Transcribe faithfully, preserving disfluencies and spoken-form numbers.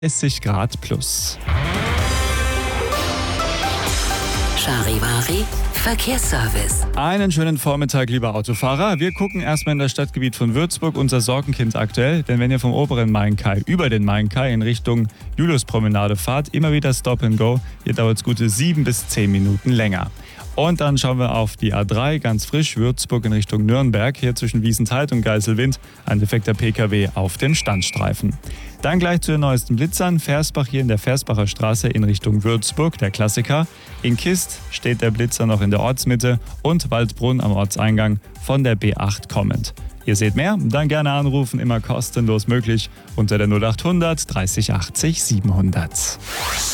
dreißig Grad plus. Charivari Verkehrsservice. Einen schönen Vormittag, lieber Autofahrer. Wir gucken erstmal in das Stadtgebiet von Würzburg, unser Sorgenkind aktuell. Denn wenn ihr vom oberen Main-Kai über den Main-Kai in Richtung Juliuspromenade fahrt, immer wieder Stop and Go. Hier dauert es gute sieben bis zehn Minuten länger. Und dann schauen wir auf die A drei, ganz frisch, Würzburg in Richtung Nürnberg. Hier zwischen Wiesentheid und Geiselwind ein defekter P K W auf den Standstreifen. Dann gleich zu den neuesten Blitzern. Versbach hier in der Versbacher Straße in Richtung Würzburg, der Klassiker. In Kist steht der Blitzer noch in der Ortsmitte und Waldbrunn am Ortseingang von der B acht kommend. Ihr seht mehr? Dann gerne anrufen, immer kostenlos möglich unter der null acht hundert dreißig achtzig siebenhundert.